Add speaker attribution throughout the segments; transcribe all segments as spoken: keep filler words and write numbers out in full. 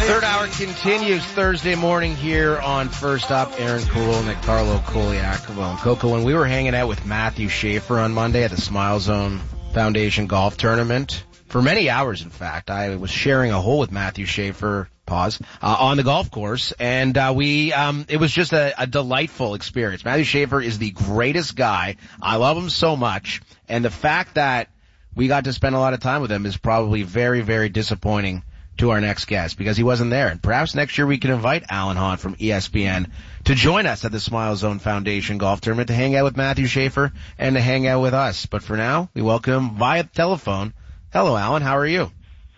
Speaker 1: Third hour continues Thursday morning here on First Up. Aaron Korolnik, Carlo Koliakovo, and Coco. When we were hanging out with Matthew Schaefer on Monday at the Smile Zone Foundation Golf Tournament, for many hours, in fact, I was sharing a hole with Matthew Schaefer, pause, uh, on the golf course, and uh, we, um, it was just a, a delightful experience. Matthew Schaefer is the greatest guy. I love him so much, and the fact that we got to spend a lot of time with him is probably very, very disappointing to our next guest because he wasn't there. And perhaps next year we can invite Alan Hahn from E S P N to join us at the Smile Zone Foundation Golf Tournament to hang out with Matthew Schaefer and to hang out with us. But for now, we welcome him via telephone. Hello, Alan. How are you?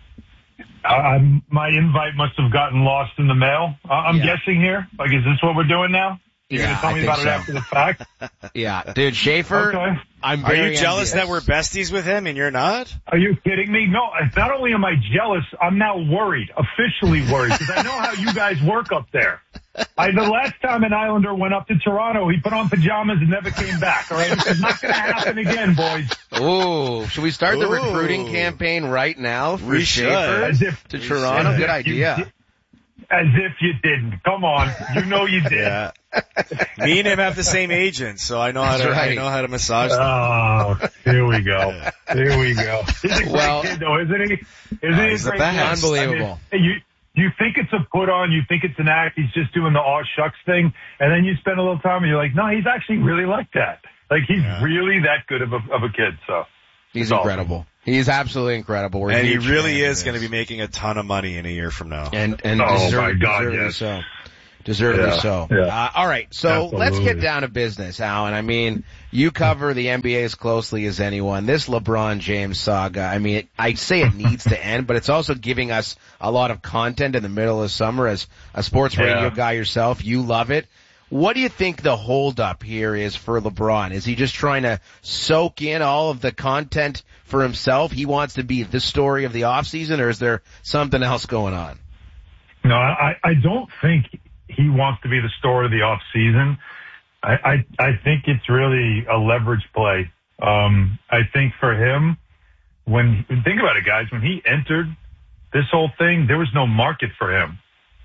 Speaker 2: Uh, my invite must have gotten lost in the mail. Uh, I'm yeah. guessing here. Like, is this what we're doing now? You're
Speaker 1: yeah,
Speaker 2: going to tell
Speaker 1: I
Speaker 2: me about
Speaker 1: so.
Speaker 2: it after the fact?
Speaker 1: Yeah. Dude, Schaefer,
Speaker 2: okay.
Speaker 1: I'm
Speaker 3: Are
Speaker 1: very
Speaker 3: you jealous
Speaker 1: envious.
Speaker 3: that we're besties with him and you're not?
Speaker 2: Are you kidding me? No, not only am I jealous, I'm now worried, officially worried, because I know how you guys work up there. I, the last time an Islander went up to Toronto, he put on pajamas and never came back, all right? It's not going to happen again, boys.
Speaker 1: Ooh, should we start the
Speaker 3: Ooh.
Speaker 1: recruiting campaign right now for
Speaker 3: We
Speaker 1: Schaefer
Speaker 2: As if,
Speaker 1: to Toronto?
Speaker 2: as
Speaker 1: Good
Speaker 2: if
Speaker 1: idea.
Speaker 2: You, as if you didn't. Come on. You know you did.
Speaker 3: Yeah. Me and him have the same agent, so I know how to,
Speaker 1: That's right.
Speaker 3: I know how to massage them.
Speaker 2: Oh, here we go. Here we go. He's a great
Speaker 1: Well,
Speaker 2: kid, though, isn't he? Isn't
Speaker 3: uh,
Speaker 2: he
Speaker 3: he's
Speaker 2: a
Speaker 3: the
Speaker 2: great
Speaker 3: best.
Speaker 2: kid?
Speaker 1: Unbelievable.
Speaker 2: I mean, you, you think it's a put on, you think it's an act, he's just doing the aw shucks thing, and then you spend a little time and you're like, no, he's actually really like that. Like, he's
Speaker 3: Yeah.
Speaker 2: really that good of a, of a kid, so.
Speaker 1: He's
Speaker 2: It's
Speaker 1: incredible.
Speaker 2: awesome.
Speaker 1: He's absolutely incredible. We're
Speaker 3: And he
Speaker 1: huge
Speaker 3: really
Speaker 1: fans
Speaker 3: is
Speaker 1: of
Speaker 3: going to
Speaker 1: his.
Speaker 3: be making a ton of money in a year from now.
Speaker 1: And, and
Speaker 2: Oh,
Speaker 1: deserve,
Speaker 2: my God,
Speaker 1: deservedly
Speaker 2: yes.
Speaker 1: so. Deservedly
Speaker 2: Yeah,
Speaker 1: so.
Speaker 2: yeah.
Speaker 1: Uh, all right, so
Speaker 2: Absolutely.
Speaker 1: let's get down to business, Alan. I mean, you cover the N B A as closely as anyone. This LeBron James saga, I mean, it, I say it needs to end, but it's also giving us a lot of content in the middle of summer. As a sports radio
Speaker 2: Yeah.
Speaker 1: guy yourself, you love it. What do you think the holdup here is for LeBron? Is he just trying to soak in all of the content for himself? He wants to be the story of the offseason, or is there something else going on?
Speaker 2: No, I, I don't think he wants to be the story of the off season. I, I, I think it's really a leverage play. Um, I think for him, when, think about it, guys, when he entered this whole thing, there was no market for him.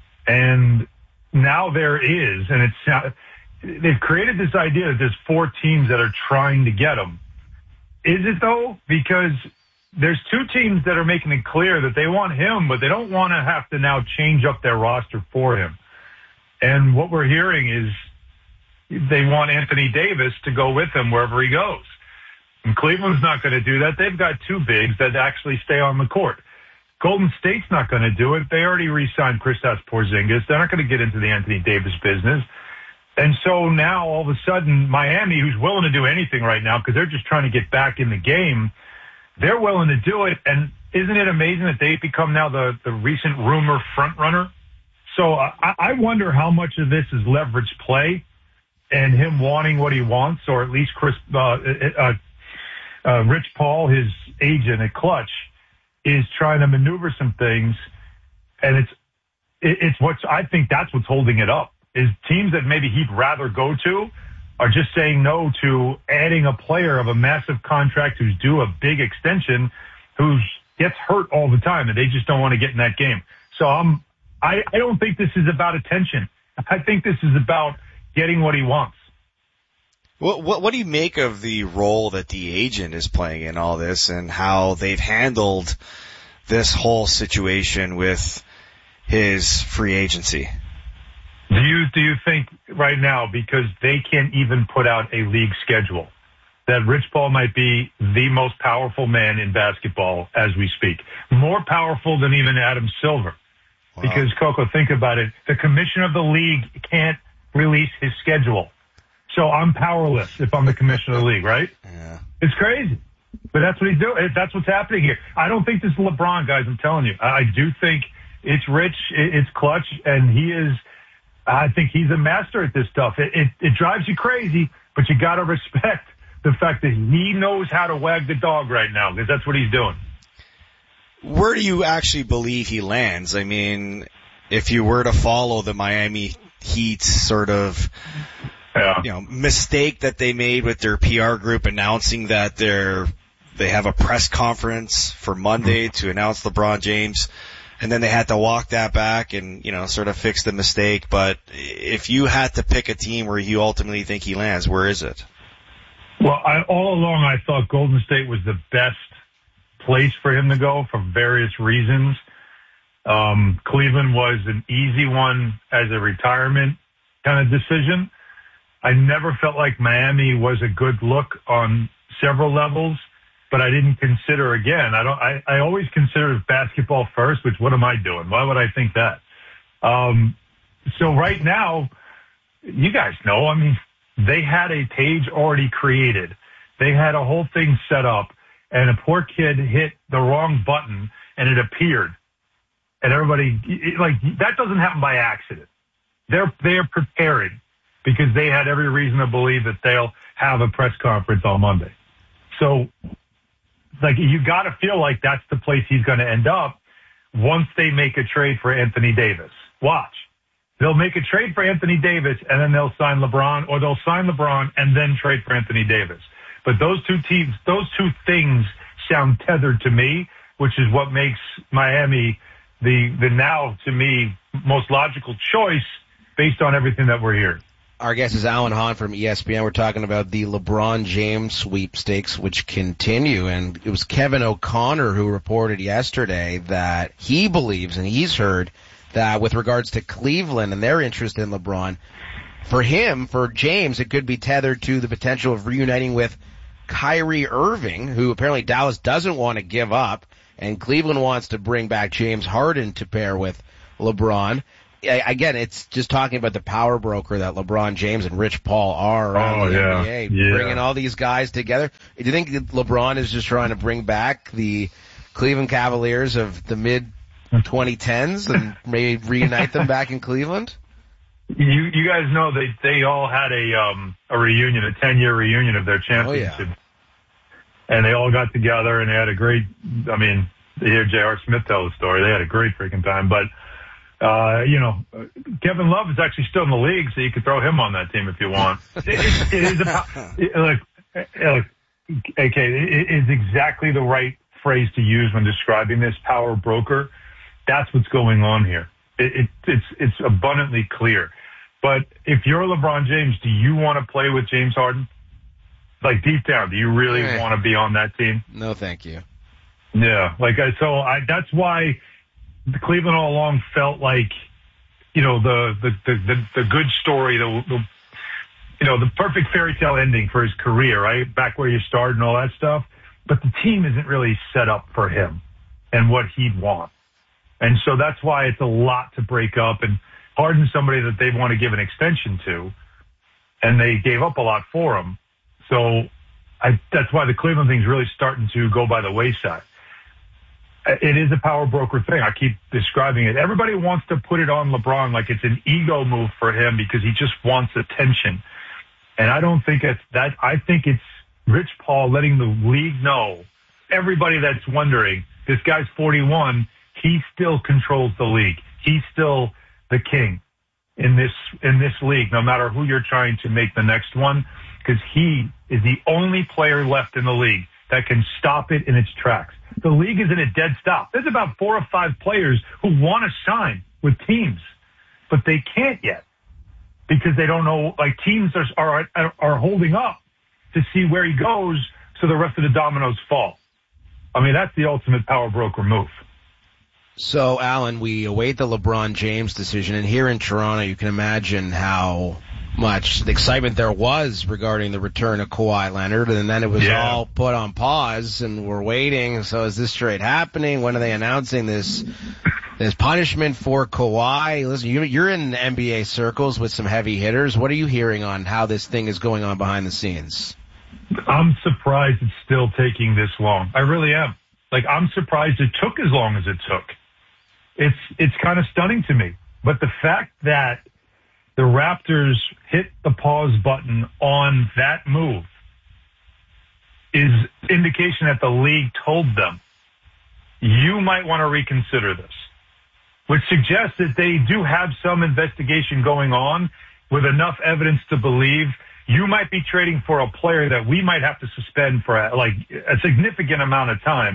Speaker 2: And now there is, and it's, they've created this idea that there's four teams that are trying to get him. Is it though? Because there's two teams that are making it clear that they want him, but they don't want to have to now change up their roster for him. And what we're hearing is they want Anthony Davis to go with him wherever he goes. And Cleveland's not going to do that. They've got two bigs that actually stay on the court. Golden State's not going to do it. They already re-signed Kristaps Porzingis. They're not going to get into the Anthony Davis business. And so now all of a sudden Miami, who's willing to do anything right now because they're just trying to get back in the game, they're willing to do it. And isn't it amazing that they've become now the, the recent rumor front runner? So I, I wonder how much of this is leverage play and him wanting what he wants, or at least Chris, uh, uh, uh, Rich Paul, his agent at Clutch, is trying to maneuver some things. And it's, it, it's what's, I think that's what's holding it up, is teams that maybe he'd rather go to are just saying no to adding a player of a massive contract who's due a big extension, who gets hurt all the time, and they just don't want to get in that game. So I'm, I, I don't think this is about attention. I think this is about getting what he wants.
Speaker 3: What, what, what do you make of the role that the agent is playing in all this, and how they've handled this whole situation with his free agency?
Speaker 2: Do you, do you think right now, because they can't even put out a league schedule, that Rich Paul might be the most powerful man in basketball as we speak? More powerful than even Adam Silver. Wow. Because, Coco, think about it. The commissioner of the league can't release his schedule. So I'm powerless if I'm the commissioner of the league, right?
Speaker 3: Yeah.
Speaker 2: It's crazy. But that's what he's doing. That's what's happening here. I don't think this is LeBron, guys. I'm telling you. I do think it's Rich, it's Clutch, and he is, I think he's a master at this stuff. It, it, it drives you crazy, but you got to respect the fact that he knows how to wag the dog right now, because that's what he's doing.
Speaker 3: Where do you actually believe he lands? I mean, if you were to follow the Miami Heat's sort of,
Speaker 2: yeah.
Speaker 3: you know, mistake that they made with their P R group announcing that they're, they have a press conference for Monday to announce LeBron James, and then they had to walk that back and, you know, sort of fix the mistake. But if you had to pick a team where you ultimately think he lands, where is it?
Speaker 2: Well, I, all along I thought Golden State was the best place for him to go for various reasons. Um, Cleveland was an easy one as a retirement kind of decision. I never felt like Miami was a good look on several levels, but I didn't consider again. I don't. I, I always consider basketball first, which what am I doing? Why would I think that? Um, so right now, you guys know. I mean, they had a page already created. They had a whole thing set up, and a poor kid hit the wrong button, and it appeared. And everybody, it, like, that doesn't happen by accident. They're, they're preparing because they had every reason to believe that they'll have a press conference on Monday. So, like, you got to feel like that's the place he's going to end up once they make a trade for Anthony Davis. Watch. They'll make a trade for Anthony Davis, and then they'll sign LeBron, or they'll sign LeBron and then trade for Anthony Davis. But those two teams, those two things sound tethered to me, which is what makes Miami the the now, to me, most logical choice based on everything that we're hearing.
Speaker 1: Our guest is Alan Hahn from E S P N. We're talking about the LeBron James sweepstakes, which continue. And it was Kevin O'Connor who reported yesterday that he believes, and he's heard, that with regards to Cleveland and their interest in LeBron, for him, for James, it could be tethered to the potential of reuniting with Kyrie Irving, who apparently Dallas doesn't want to give up, and Cleveland wants to bring back James Harden to pair with LeBron. Again, it's just talking about the power broker that LeBron James and Rich Paul are around
Speaker 2: oh,
Speaker 1: the
Speaker 2: yeah.
Speaker 1: N B A,
Speaker 2: yeah.
Speaker 1: bringing all these guys together. Do you think that LeBron is just trying to bring back the Cleveland Cavaliers of the mid twenty tens and maybe reunite them back in Cleveland?
Speaker 2: You you guys know they they all had a um a reunion, a ten year reunion of their championship,
Speaker 1: oh, yeah.
Speaker 2: and they all got together and they had a great. I mean, to hear J R. Smith tell the story, they had a great freaking time. But uh, you know, Kevin Love is actually still in the league, so you could throw him on that team if you want. it, it, it is a, it, look, look, okay, it is exactly the right phrase to use when describing this power broker. That's what's going on here. It, it, it's it's abundantly clear. But if you're LeBron James, do you want to play with James Harden? Like deep down, do you really
Speaker 1: eh.
Speaker 2: want to be on that team?
Speaker 1: No, thank you.
Speaker 2: Yeah, like I, so I, that's why the Cleveland all along felt like, you know, the the the, the, the good story, the, the you know, the perfect fairy tale ending for his career, right? Back where you started and all that stuff. But the team isn't really set up for him and what he'd want. And so that's why it's a lot to break up. And Harden's somebody that they want to give an extension to, and they gave up a lot for him. So I, that's why the Cleveland thing's really starting to go by the wayside. It is a power broker thing. I keep describing it. Everybody wants to put it on LeBron like it's an ego move for him because he just wants attention. And I don't think it's that. I think it's Rich Paul letting the league know, everybody that's wondering, this guy's forty-one, he still controls the league. He's still the king in this in this league, no matter who you're trying to make the next one, because he is the only player left in the league that can stop it in its tracks. The league is in a dead stop. There's about four or five players who want to sign with teams, but they can't yet because they don't know, like teams are, are, are holding up to see where he goes so the rest of the dominoes fall. I mean, that's the ultimate power broker move.
Speaker 1: So, Alan, we await the LeBron James decision, and here in Toronto, you can imagine how much excitement there was regarding the return of Kawhi Leonard, and then it was
Speaker 2: yeah.
Speaker 1: all put on pause, and we're waiting. So is this trade happening? When are they announcing this this punishment for Kawhi? Listen, you, you're in N B A circles with some heavy hitters. What are you hearing on how this thing is going on behind the scenes?
Speaker 2: I'm surprised it's still taking this long. I really am. Like, I'm surprised it took as long as it took. It's it's kind of stunning to me. But the fact that the Raptors hit the pause button on that move is indication that the league told them, you might want to reconsider this, which suggests that they do have some investigation going on with enough evidence to believe you might be trading for a player that we might have to suspend for a, like a significant amount of time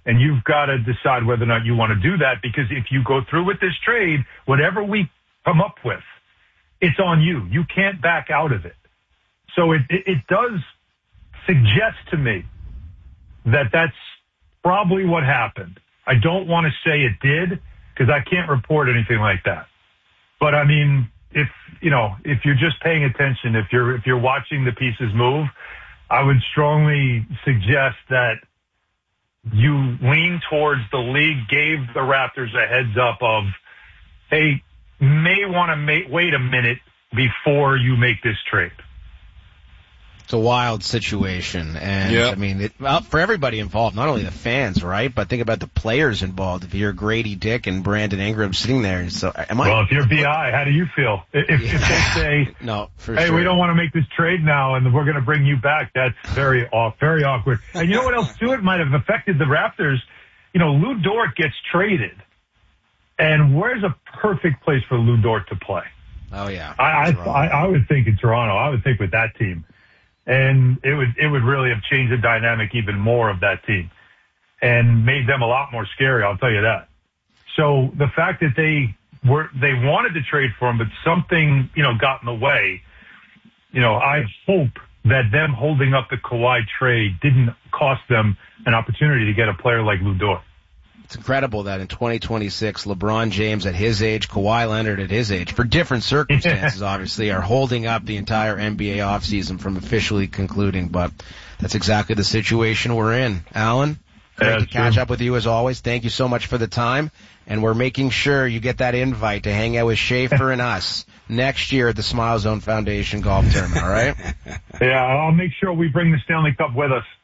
Speaker 2: And you've got to decide whether or not you want to do that, because if you go through with this trade, whatever we come up with, it's on you. You can't back out of it. So it, it, it does suggest to me that that's probably what happened. I don't want to say it did, because I can't report anything like that. But I mean, if, you know, if you're just paying attention, if you're, if you're watching the pieces move, I would strongly suggest that you lean towards the league gave the Raptors a heads up of, hey, may want to ma- wait a minute before you make this trade.
Speaker 1: It's a wild situation, and
Speaker 3: yep.
Speaker 1: I mean, it, well, for everybody involved, not only the fans, right? But think about the players involved. If you're Grady Dick and Brandon Ingram sitting there, so am I?
Speaker 2: Well, if you're B I, how do you feel? If, yeah. if they say,
Speaker 1: no, for
Speaker 2: hey,
Speaker 1: sure.
Speaker 2: we don't want to make this trade now, and we're going to bring you back, that's very off, very awkward. And you know what else too? It might have affected the Raptors. You know, Lou Dort gets traded, and where's a perfect place for Lou Dort to play?
Speaker 1: Oh yeah,
Speaker 2: I I, I I would think in Toronto. I would think with that team. And it would, it would really have changed the dynamic even more of that team and made them a lot more scary. I'll tell you that. So the fact that they were, they wanted to trade for him, but something, you know, got in the way, you know, I hope that them holding up the Kawhi trade didn't cost them an opportunity to get a player like Lou Dort.
Speaker 1: It's incredible that in twenty twenty-six, LeBron James at his age, Kawhi Leonard at his age, for different circumstances, obviously, are holding up the entire N B A offseason from officially concluding. But that's exactly the situation we're in. Alan, great
Speaker 2: yeah,
Speaker 1: to catch
Speaker 2: true.
Speaker 1: up with you as always. Thank you so much for the time. And we're making sure you get that invite to hang out with Schaefer and us next year at the Smile Zone Foundation Golf Tournament, all right?
Speaker 2: Yeah, I'll make sure we bring the Stanley Cup with us.